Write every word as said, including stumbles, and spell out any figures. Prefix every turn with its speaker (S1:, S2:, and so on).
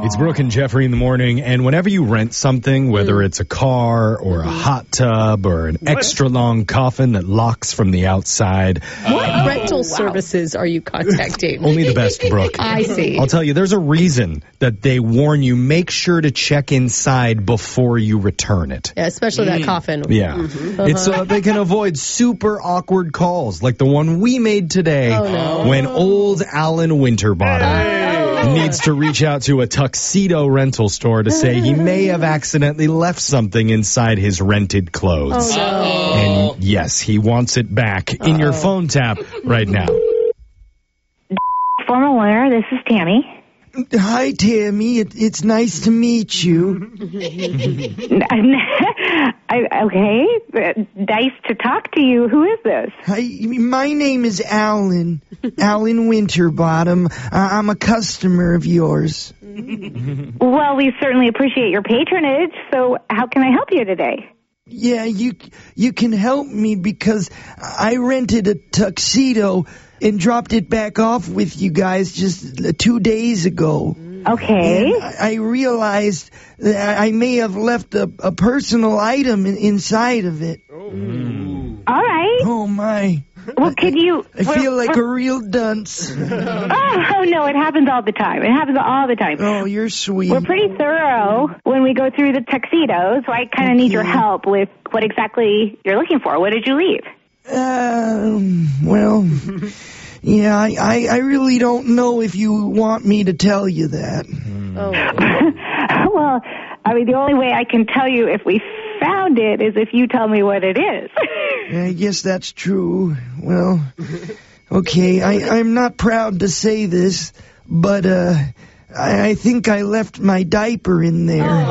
S1: It's Brooke and Jeffrey in the morning, and whenever you rent something, whether
S2: Mm.
S1: it's a car or a hot tub or an
S3: What?
S1: extra long coffin that locks from the outside,
S2: What
S3: Oh,
S2: rental
S3: wow.
S2: services are you contacting?
S1: only the best, Brooke.
S2: I see.
S1: I'll tell you, there's a reason that they warn you, make sure to check inside before you return it.
S2: Yeah, especially that coffin.
S1: Yeah.
S2: Uh-huh.
S1: It's so that they can avoid super awkward calls like the one we made today
S2: Oh, no.
S1: when old Alan Winterbottom needs to reach out to a tuxedo rental store to say he may have accidentally left something inside his rented clothes.
S2: Oh, no.
S1: And yes, he wants it back in your phone tap right now.
S4: Formal winner, this is Tammy.
S5: Hi, Tammy. It, it's nice to meet you.
S4: I, okay, nice to talk to you. Who is this?
S5: Hi, my name is Alan. Alan Winterbottom. Uh, I'm a customer of yours.
S4: Well, we certainly appreciate your patronage, so how can I help you today?
S5: Yeah, you you can help me because I rented a tuxedo and dropped it back off with you guys just two days ago.
S4: Okay.
S5: And I I realized that I may have left a, a personal item in, inside of it.
S4: All right.
S5: Oh, my.
S4: Well, could you...
S5: I feel like a real dunce.
S4: Oh, oh, no, it happens all the time. It happens all the time.
S5: Oh, you're sweet.
S4: We're pretty thorough when we go through the tuxedos, so I kind of need your help with what exactly you're looking for. What did you leave?
S5: Um, well, yeah, I, I, I really don't know if you want me to tell you that.
S2: Oh.
S4: Well, I mean, the only way I can tell you if we found it is if you tell me what it is.
S5: I guess that's true. Well, okay, I, I'm not proud to say this, but uh, I, I think I left my diaper in there.